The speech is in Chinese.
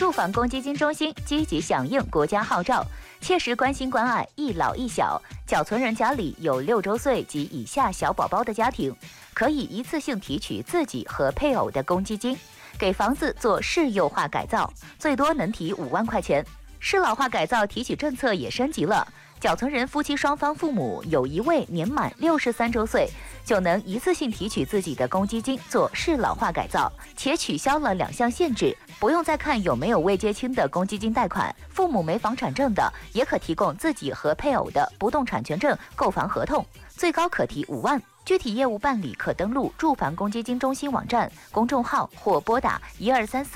住房公积金中心积极响应国家号召，切实关心关爱一老一小。缴存人家里有6周岁及以下小宝宝的家庭，可以一次性提取自己和配偶的公积金，给房子做适幼化改造，最多能提5万块钱。适老化改造提取政策也升级了，缴存人夫妻双方父母有一位年满63周岁，就能一次性提取自己的公积金做适老化改造，且取消了2项限制，不用再看有没有未结清的公积金贷款，父母没房产证的也可提供自己和配偶的不动产权证购房合同，最高可提5万。具体业务办理可登录住房公积金中心网站、公众号或拨打1234。